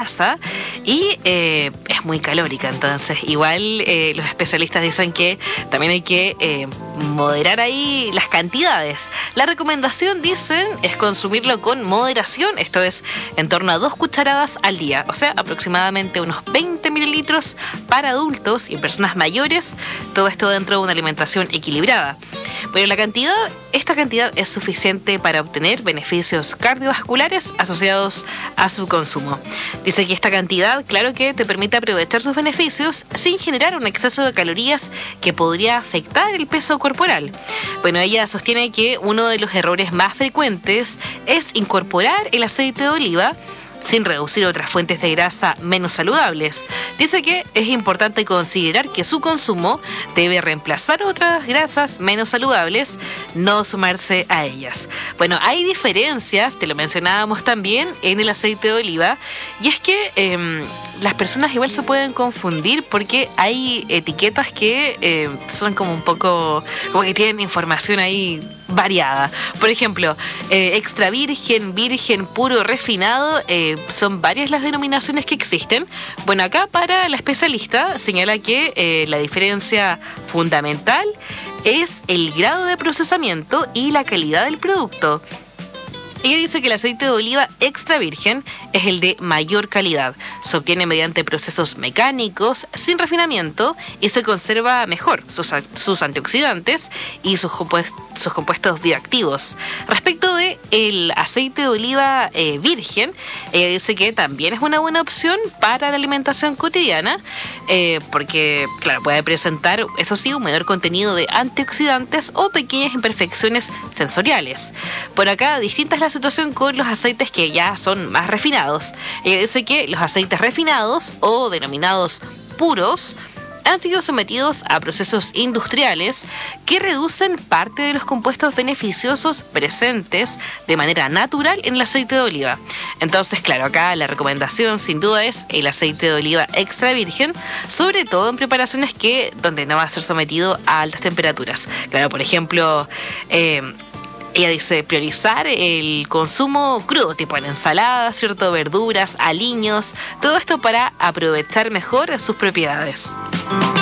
grasa y es muy calórica. Entonces, igual los especialistas dicen que también hay que moderar ahí las cantidades. La recomendación, dicen, es consumirlo con moderación. Esto es en torno a 2 cucharadas al día, o sea, aproximadamente unos 20 mililitros para adultos y personas mayores. Todo esto dentro de una alimentación equilibrada. Pero esta cantidad es suficiente para obtener beneficios cardiovasculares asociados a su consumo. Dice que esta cantidad, claro que te permite aprovechar sus beneficios sin generar un exceso de calorías que podría afectar el peso corporal. Bueno, ella sostiene que uno de los errores más frecuentes es incorporar el aceite de oliva sin reducir otras fuentes de grasa menos saludables. Dice que es importante considerar que su consumo debe reemplazar otras grasas menos saludables, no sumarse a ellas. Bueno, hay diferencias, te lo mencionábamos también, en el aceite de oliva, y es que las personas igual se pueden confundir porque hay etiquetas que son como un poco, como que tienen información ahí variada. Por ejemplo, extra virgen, virgen, puro, refinado, son varias las denominaciones que existen. Bueno, acá para la especialista señala que la diferencia fundamental es el grado de procesamiento y la calidad del producto. Ella dice que el aceite de oliva extra virgen es el de mayor calidad. Se obtiene mediante procesos mecánicos, sin refinamiento, y se conserva mejor sus antioxidantes y sus compuestos bioactivos. Respecto de el aceite de oliva virgen, ella dice que también es una buena opción para la alimentación cotidiana, porque, claro, puede presentar, eso sí, un mayor contenido de antioxidantes o pequeñas imperfecciones sensoriales. Por acá, distintas la situación con los aceites que ya son más refinados. Ella dice que los aceites refinados o denominados puros han sido sometidos a procesos industriales que reducen parte de los compuestos beneficiosos presentes de manera natural en el aceite de oliva. Entonces, claro, acá la recomendación sin duda es el aceite de oliva extra virgen, sobre todo en preparaciones donde no va a ser sometido a altas temperaturas. Claro, por ejemplo, ella dice priorizar el consumo crudo, tipo en ensaladas, ¿cierto? Verduras, aliños, todo esto para aprovechar mejor sus propiedades.